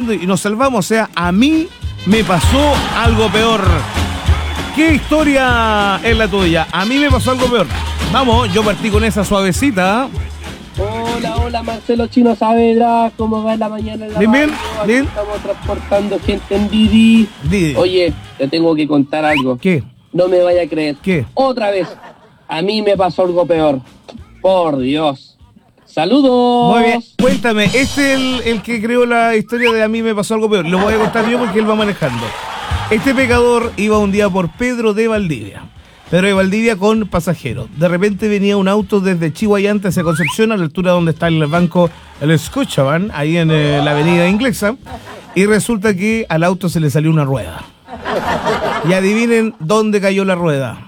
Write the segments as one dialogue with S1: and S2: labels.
S1: salvando y nos salvamos. O sea, a mí me pasó algo peor. ¿Qué historia es la tuya? A mí me pasó algo peor. Vamos, yo partí con esa suavecita.
S2: Hola, Marcelo Chino Saavedra, ¿cómo va en la mañana? En la
S1: Bien.
S2: Estamos transportando gente en Didi. Oye, te tengo que contar algo.
S1: ¿Qué?
S2: No me vaya a creer.
S1: ¿Qué?
S2: Otra vez, a mí me pasó algo peor. Por Dios. ¡Saludos!
S1: Muy bien, cuéntame, este es el que creó la historia de a mí me pasó algo peor. Lo voy a contar yo porque él va manejando. Este pecador iba un día por Pedro de Valdivia con pasajeros. De repente venía un auto desde Chihuayante hacia Concepción, a la altura donde está el banco El Scotiabank, ahí en la avenida Inglesa, y resulta que al auto se le salió una rueda. Y adivinen dónde cayó la rueda.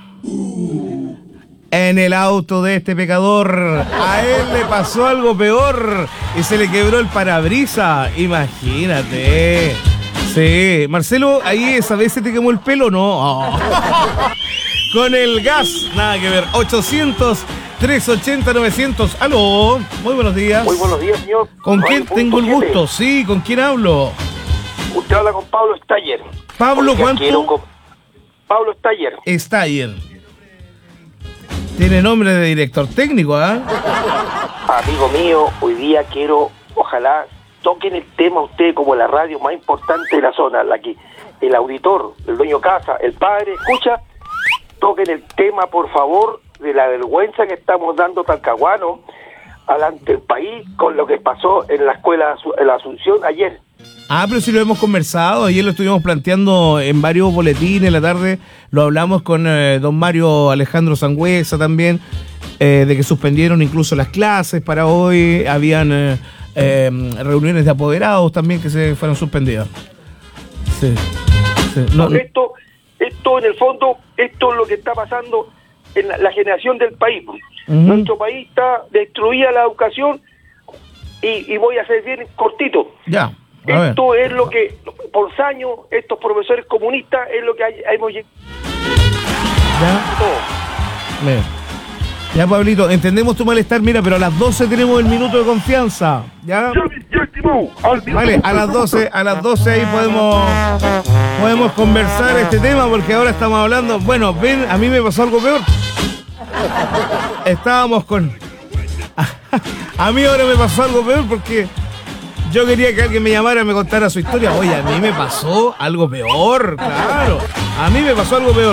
S1: En el auto de este pecador. A él le pasó algo peor y se le quebró el parabrisas. Imagínate. Sí, Marcelo, ahí esa vez se te quemó el pelo, ¿no? Oh. Con el gas, nada que ver. 800-380-900. Aló, muy buenos días.
S3: Muy buenos días, señor.
S1: ¿Con quién tengo el gusto? Sí, ¿con quién hablo?
S3: Usted habla con Pablo Staller.
S1: ¿Pablo cuánto?
S3: Pablo Staller.
S1: Staller. Tiene nombre de director técnico, ¿ah?
S3: Amigo mío, hoy día quiero, ojalá toquen el tema usted como la radio más importante de la zona, la que el auditor, el dueño de casa, el padre, escucha, toquen el tema, por favor, de la vergüenza que estamos dando Talcahuano ante el país con lo que pasó en la escuela en la Asunción ayer.
S1: Ah, pero sí lo hemos conversado, ayer lo estuvimos planteando en varios boletines, en la tarde lo hablamos con don Mario Alejandro Sangüesa también, de que suspendieron incluso las clases para hoy, habían reuniones de apoderados también que se fueron suspendidas. Sí.
S3: No. Esto en el fondo, esto es lo que está pasando en la generación del país. Nuestro país está destruida la educación y voy a ser bien cortito.
S1: Ya.
S3: Esto es lo que, por años, estos profesores comunistas es lo que hemos llegado.
S1: Ya. Ya, Pablito, entendemos tu malestar, mira, pero a las 12 tenemos el minuto de confianza. ¿Ya?
S3: Ya, estimado.
S1: Vale, a las 12 ahí podemos conversar este tema, porque ahora estamos hablando. Bueno, ven, a mí me pasó algo peor. Estábamos con... A mí ahora me pasó algo peor porque yo quería que alguien me llamara y me contara su historia. Oye, a mí me pasó algo peor, claro. A mí me pasó algo peor.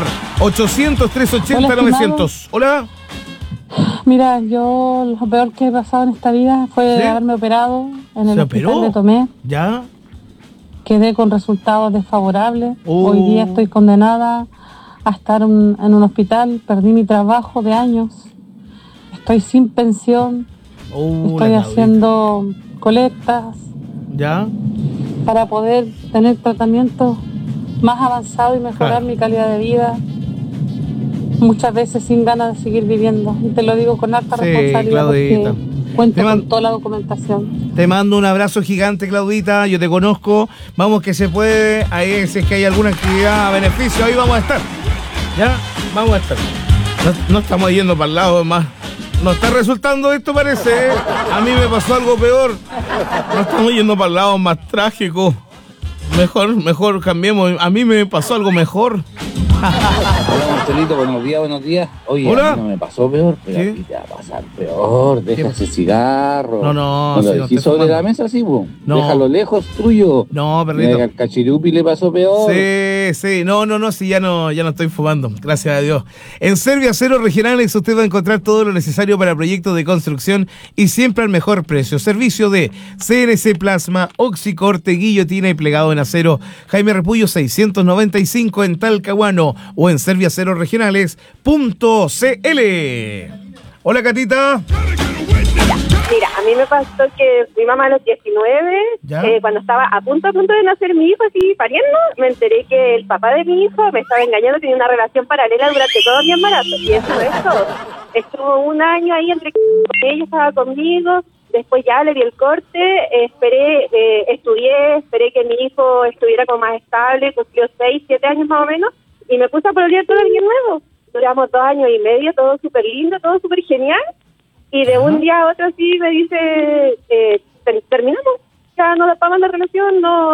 S1: 800-380-900. Hola.
S4: Mira, yo lo peor que he pasado en esta vida fue haberme operado en el hospital de Tomé.
S1: ¿Ya?
S4: Quedé con resultados desfavorables. Hoy día estoy condenada a estar en un hospital. Perdí mi trabajo de años. Estoy sin pensión. Estoy haciendo colectas.
S1: ¿Ya?
S4: Para poder tener tratamientos más avanzados y mejorar mi calidad de vida. Muchas veces sin ganas de seguir viviendo. Y te lo digo con harta responsabilidad,
S1: Claudita,
S4: porque cuento con toda la documentación.
S1: Te mando un abrazo gigante, Claudita. Yo te conozco. Vamos que se puede. Ahí, si es que hay alguna actividad a beneficio, ahí vamos a estar. ¿Ya? Vamos a estar. No estamos yendo para el lado más. No está resultando esto, parece. A mí me pasó algo peor. No estamos yendo para el lado más trágico. Mejor cambiemos. A mí me pasó algo mejor.
S5: Hola, Marcelito, buenos días. Oye,
S1: ¿Hola?
S5: A mí no me pasó peor, pero
S1: ¿Sí?
S5: a ti te va a pasar peor. Deja ese cigarro.
S1: No,
S5: lo
S1: si no
S5: dejé
S1: estoy
S5: sobre
S1: fumando.
S5: la mesa, sí, po.
S1: No.
S5: Déjalo lejos tuyo.
S1: No, perrito.
S5: Al Cachirupi le pasó peor.
S1: Sí. No, sí, ya no estoy fumando. Gracias a Dios. En Servio Acero Regionales usted va a encontrar todo lo necesario para proyectos de construcción y siempre al mejor precio. Servicio de CNC Plasma, Oxicorte, guillotina y plegado en acero. Jaime Repullo 695 en Talcahuano o en serviaceroregionales.cl. Hola, Catita.
S6: Mira, a mí me pasó que mi mamá a los 19, cuando estaba a punto de nacer mi hijo, así pariendo, me enteré que el papá de mi hijo me estaba engañando, tenía una relación paralela durante todo mi embarazo. Y eso es todo. Estuvo un año ahí entre ella estaba conmigo, después ya le di el corte, estudié, esperé que mi hijo estuviera como más estable, cumplió 6, 7 años más o menos, y me puse a pololear todo alguien nuevo. Duramos 2 años y medio, todo súper lindo, todo súper genial. Y de un día a otro sí me dice, terminamos, ya no da para más la relación, no